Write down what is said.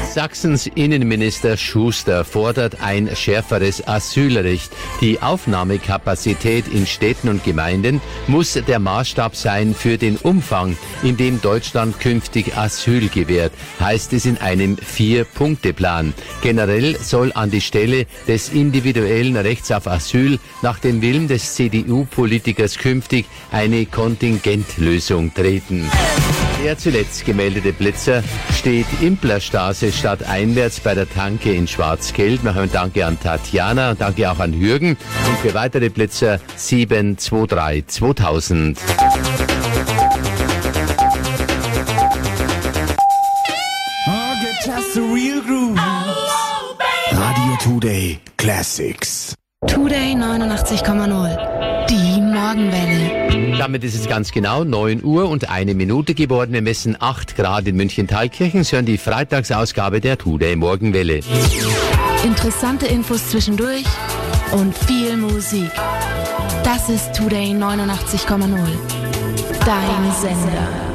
Sachsens Innenminister Schuster fordert ein schärferes Asylrecht. Die Aufnahmekapazität in Städten und Gemeinden muss der Maßstab sein für den Umfang, in dem Deutschland künftig Asyl gewährt, heißt es in einem 4-Punkte-Plan. Generell soll an die Stelle des individuellen Rechts auf Asyl nach dem Willen des CDU-Politikers künftig eine Kontingentlösung treten. Der zuletzt gemeldete Blitzer steht Implerstraße stadteinwärts bei der Tanke in Schwarzgeld. Noch ein Danke an Tatjana und danke auch an Jürgen. Und für weitere Blitzer 723 2000. Radio Today Classics. Today 89,0. Die Morgenwelle. Damit ist es ganz genau 9 Uhr und 1 Minute geworden. Wir messen 8 Grad in München-Thalkirchen. Sie hören die Freitagsausgabe der Today Morgenwelle. Interessante Infos zwischendurch und viel Musik. Das ist Today 89,0. Dein Sender.